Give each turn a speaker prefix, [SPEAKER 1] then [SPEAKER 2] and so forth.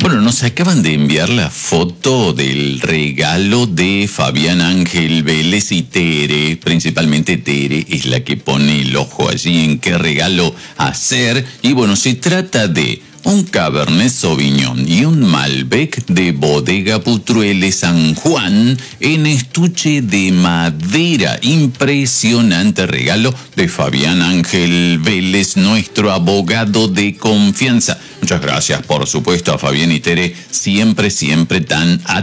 [SPEAKER 1] Bueno, nos acaban de enviar la foto del regalo de Fabián Ángel Vélez y Tere. Principalmente Tere es la que pone el ojo allí en qué regalo hacer. Y bueno, se trata de un Cabernet Sauvignon y un Malbec de Bodega Putruele San Juan en estuche de madera. Impresionante regalo de Fabián Ángel Vélez, nuestro abogado de confianza. Muchas gracias, por supuesto, a Fabián y Tere, siempre tan